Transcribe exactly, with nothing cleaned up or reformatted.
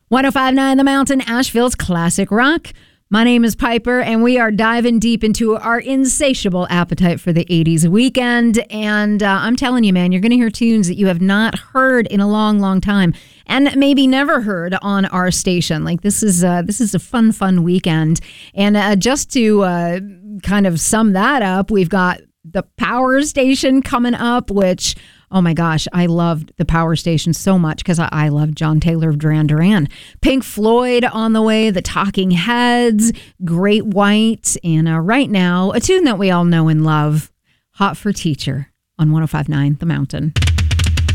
one oh five point nine The Mountain, Asheville's classic rock. My name is Piper, and we are diving deep into our insatiable appetite for the eighties weekend. And uh, I'm telling you, man, you're going to hear tunes that you have not heard in a long, long time, and maybe never heard on our station. Like this is uh, this is a fun, fun weekend. And uh, just to uh, kind of sum that up, we've got the Power Station coming up, which, oh my gosh, I loved the Power Station so much because I, I love John Taylor of Duran Duran. Pink Floyd on the way, the Talking Heads, Great White, and uh, right now, a tune that we all know and love, Hot for Teacher on one oh five point nine The Mountain.